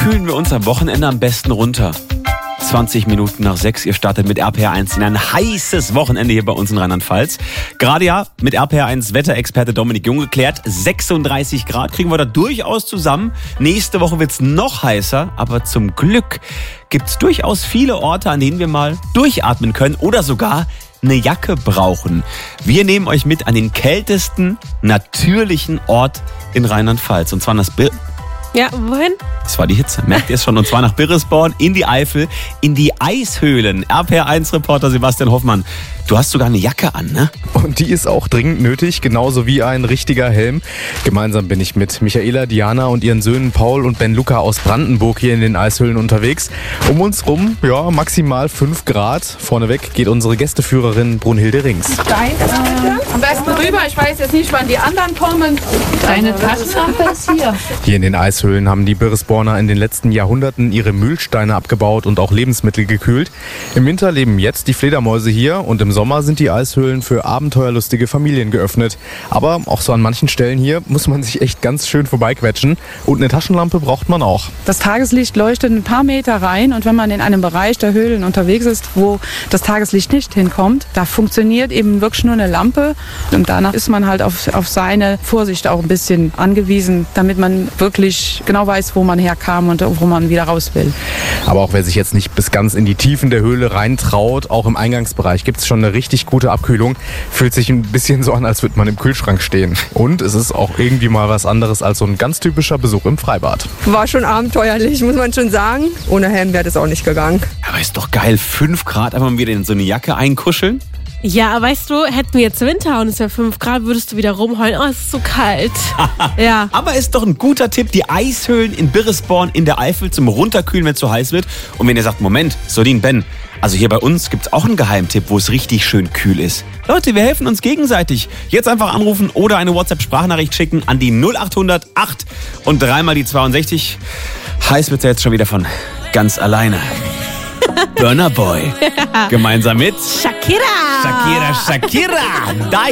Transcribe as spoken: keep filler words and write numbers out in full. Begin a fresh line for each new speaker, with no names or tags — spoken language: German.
kühlen wir uns am Wochenende am besten runter? zwanzig Minuten nach sechs, ihr startet mit R P R eins in ein heißes Wochenende hier bei uns in Rheinland-Pfalz. Gerade ja mit R P R eins Wetterexperte Dominik Jung geklärt, sechsunddreißig Grad kriegen wir da durchaus zusammen. Nächste Woche wird's noch heißer, aber zum Glück gibt's durchaus viele Orte, an denen wir mal durchatmen können oder sogar eine Jacke brauchen. Wir nehmen euch mit an den kältesten natürlichen Ort in Rheinland-Pfalz, und zwar das Bir-
Ja, wohin?
Das war die Hitze, merkt ihr es schon. Und zwar nach Birresborn in die Eifel, in die Eishöhlen. R P R eins Reporter Sebastian Hoffmann, du hast sogar eine Jacke an, ne?
Und die ist auch dringend nötig, genauso wie ein richtiger Helm. Gemeinsam bin ich mit Michaela, Diana und ihren Söhnen Paul und Ben Luca aus Brandenburg hier in den Eishöhlen unterwegs. Um uns rum, ja, maximal fünf Grad. Vorneweg geht unsere Gästeführerin Brunhilde Rings.
Deine bitte. Am besten rüber. Ich weiß jetzt nicht, wann die anderen kommen.
Deine Taschenlampe ist hier.
Hier in den Eishöhlen haben die Birresborner in den letzten Jahrhunderten ihre Mühlsteine abgebaut und auch Lebensmittel gekühlt. Im Winter leben jetzt die Fledermäuse hier und im Sommer sind die Eishöhlen für abenteuerlustige Familien geöffnet. Aber auch so an manchen Stellen hier muss man sich echt ganz schön vorbeiquetschen. Und eine Taschenlampe braucht man auch.
Das Tageslicht leuchtet ein paar Meter rein, und wenn man in einem Bereich der Höhlen unterwegs ist, wo das Tageslicht nicht hinkommt, da funktioniert eben wirklich nur eine Lampe. Und danach ist man halt auf, auf seine Vorsicht auch ein bisschen angewiesen, damit man wirklich genau weiß, wo man herkam und wo man wieder raus will.
Aber auch wer sich jetzt nicht bis ganz in die Tiefen der Höhle reintraut, auch im Eingangsbereich gibt es schon eine richtig gute Abkühlung. Fühlt sich ein bisschen so an, als würde man im Kühlschrank stehen. Und es ist auch irgendwie mal was anderes als so ein ganz typischer Besuch im Freibad.
War schon abenteuerlich, muss man schon sagen. Ohne Helm wäre das auch nicht gegangen.
Aber ist doch geil, fünf Grad, einfach mal wieder in so eine Jacke einkuscheln.
Ja, weißt du, hätten wir jetzt Winter und es wäre fünf Grad, würdest du wieder rumheulen. Oh, es ist so kalt. Ja.
Aber ist doch ein guter Tipp, die Eishöhlen in Birresborn in der Eifel zum Runterkühlen, wenn es so heiß wird. Und wenn ihr sagt, Moment, Sodin, Ben, also hier bei uns gibt's auch einen Geheimtipp, wo es richtig schön kühl ist. Leute, wir helfen uns gegenseitig. Jetzt einfach anrufen oder eine WhatsApp-Sprachnachricht schicken an die null acht null null acht und dreimal die zweiundsechzig. Heiß wird's ja jetzt schon wieder von ganz alleine. Burna Boy. Gemeinsam mit
Shakira.
Shakira, Shakira.